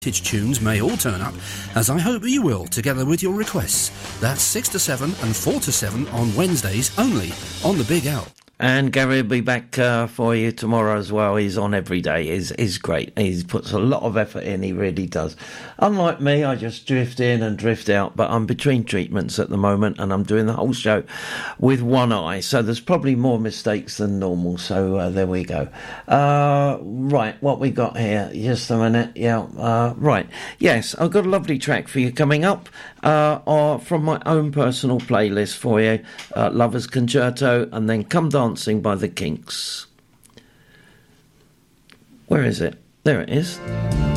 tunes may all turn up, as I hope you will, together with your requests. That's 6 to 7 and 4 to 7 on Wednesdays only on the Big L. And Gary will be back for you tomorrow as well. He's on every day. He's great. He puts a lot of effort in. He really does. Unlike me, I just drift in and drift out. But I'm between treatments at the moment, and I'm doing the whole show with one eye. So there's probably more mistakes than normal. So there we go. Right, what we got here? Just a minute. Yeah. Right. Yes, I've got a lovely track for you coming up from my own personal playlist for you. Lovers Concerto, and then Come Dancing by the Kinks. Where is it? There it is.